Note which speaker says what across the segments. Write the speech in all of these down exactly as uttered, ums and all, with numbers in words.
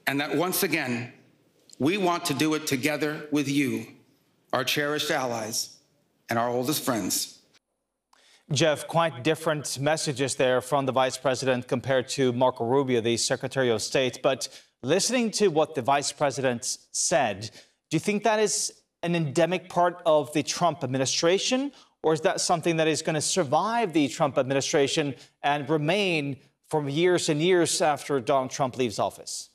Speaker 1: and that once again, we want to do it together with you, our cherished allies and our oldest friends.
Speaker 2: Jeff, quite different messages there from the vice president compared to Marco Rubio, the Secretary of State. But listening to what the vice president said, do you think that is an endemic part of the Trump administration, or is that something that is going to survive the Trump administration and remain for years and years after Donald Trump leaves office?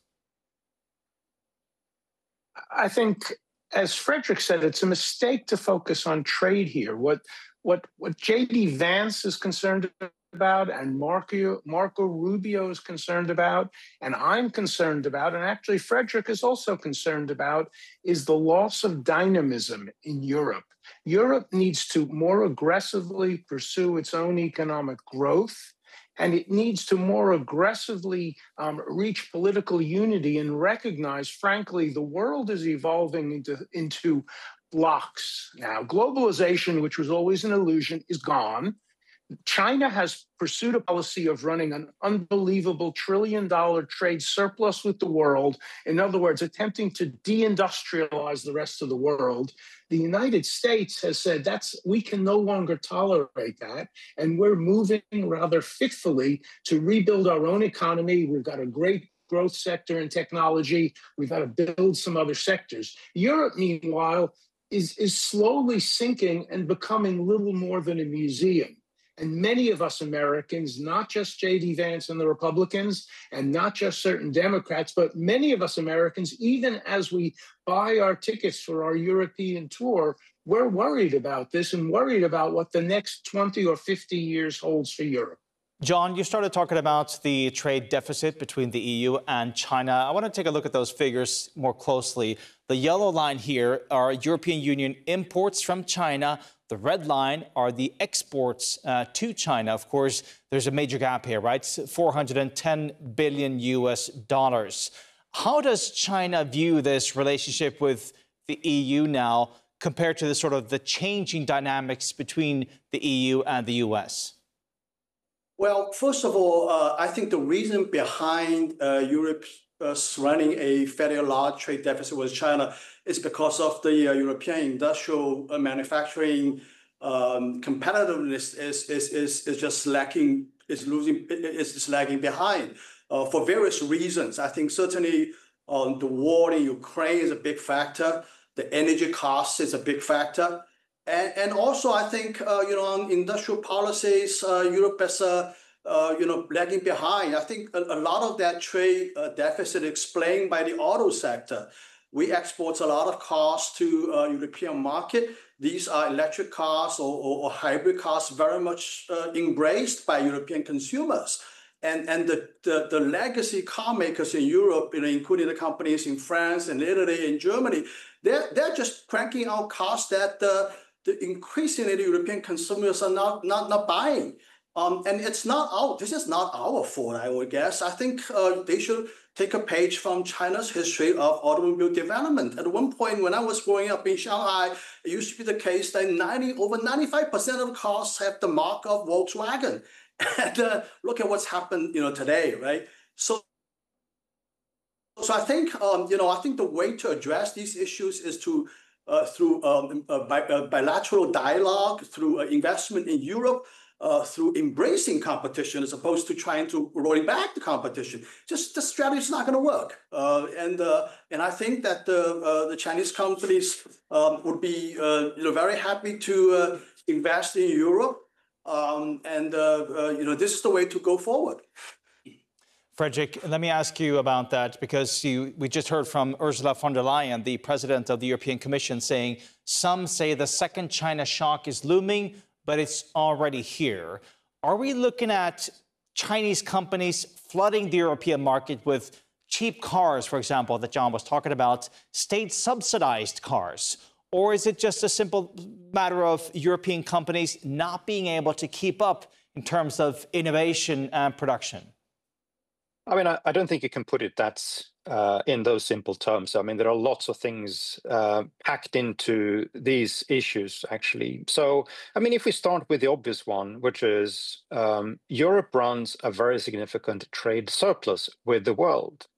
Speaker 3: I think, as Frederick said, it's a mistake to focus on trade here. What what what J D Vance is concerned about, and Marco Marco Rubio is concerned about, and I'm concerned about, and actually Frederick is also concerned about, is the loss of dynamism in Europe. Europe needs to more aggressively pursue its own economic growth, and it needs to more aggressively um, reach political unity and recognize, frankly, the world is evolving into, into blocks now. Globalization, which was always an illusion, is gone. China has pursued a policy of running an unbelievable trillion dollar trade surplus with the world. In other words, attempting to deindustrialize the rest of the world. The United States has said that's we can no longer tolerate that. And we're moving rather fitfully to rebuild our own economy. We've got a great growth sector in technology. We've got to build some other sectors. Europe, meanwhile, is, is slowly sinking and becoming little more than a museum. And many of us Americans, not just J D Vance and the Republicans, and not just certain Democrats, but many of us Americans, even as we buy our tickets for our European tour, we're worried about this and worried about what the next twenty or fifty years holds for Europe.
Speaker 2: John, you started talking about the trade deficit between the E U and China. I want to take a look at those figures more closely. The yellow line here are European Union imports from China. The red line are the exports uh, to China. Of course, there's a major gap here, right? four hundred ten billion U S dollars. How does China view this relationship with the E U now compared to the sort of the changing dynamics between the E U and the U S?
Speaker 4: Well, first of all, uh, I think the reason behind uh, Europe uh, running a fairly large trade deficit with China is because of the uh, European industrial uh, manufacturing um, competitiveness is, is, is, is just lacking, is losing, is, is lagging behind uh, for various reasons. I think certainly um, the war in Ukraine is a big factor. The energy cost is a big factor. And, and also, I think, uh, you know, on industrial policies, uh, Europe is, uh, uh, you know, lagging behind. I think a, a lot of that trade uh, deficit explained by the auto sector. We export a lot of cars to uh, European market. These are electric cars or, or, or hybrid cars very much uh, embraced by European consumers. And, and the, the, the legacy car makers in Europe, you know, including the companies in France and Italy and Germany, they're, they're just cranking out cars that uh, the increasingly the European consumers are not, not, not buying. Um, and it's not our, this is not our fault, I would guess. I think uh, they should take a page from China's history of automobile development. At one point, when I was growing up in Shanghai, it used to be the case that ninety, over ninety-five percent of cars have the mark of Volkswagen. And uh, look at what's happened, you know, today, right? So, so I think, um, you know, I think the way to address these issues is to uh, through um, uh, bi uh, bilateral dialogue, through uh, investment in Europe, uh, through embracing competition as opposed to trying to rolling back the competition. Just the strategy is not going to work. Uh, and uh, and I think that the uh, the Chinese companies um, would be uh, you know very happy to uh, invest in Europe. Um, and, uh, uh, you know, this is the way to go forward.
Speaker 2: Frederick, let me ask you about that, because you, we just heard from Ursula von der Leyen, the president of the European Commission, saying some say the second China shock is looming, but it's already here. Are we looking at Chinese companies flooding the European market with cheap cars, for example, that John was talking about, state-subsidized cars? Or is it just a simple matter of European companies not being able to keep up in terms of innovation and production?
Speaker 5: I mean, I, I don't think you can put it that uh, in those simple terms. I mean, there are lots of things uh, packed into these issues, actually. So, I mean, if we start with the obvious one, which is um, Europe runs a very significant trade surplus with the world.